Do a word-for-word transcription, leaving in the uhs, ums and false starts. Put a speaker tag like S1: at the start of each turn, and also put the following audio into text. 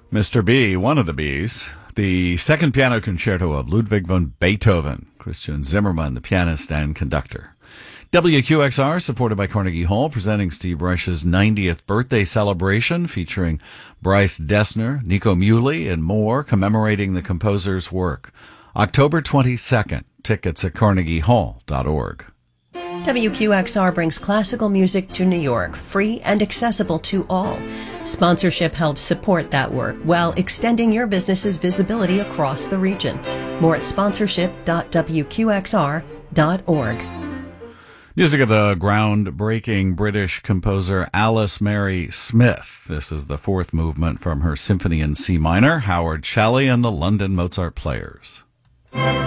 S1: Mister B, one of the Bs, the second piano concerto of Ludwig van Beethoven, Christian Zimmermann, the pianist and conductor. W Q X R, supported by Carnegie Hall, presenting Steve Reich's ninetieth birthday celebration featuring Bryce Dessner, Nico Muhly, and more, commemorating the composer's work. October twenty-second. Tickets at carnegie hall dot org.
S2: W Q X R brings classical music to New York, free and accessible to all. Sponsorship helps support that work while extending your business's visibility across the region. More at sponsorship dot w q x r dot org.
S1: Music of the groundbreaking British composer Alice Mary Smith. This is the fourth movement from her Symphony in C minor, Howard Shelley and the London Mozart Players.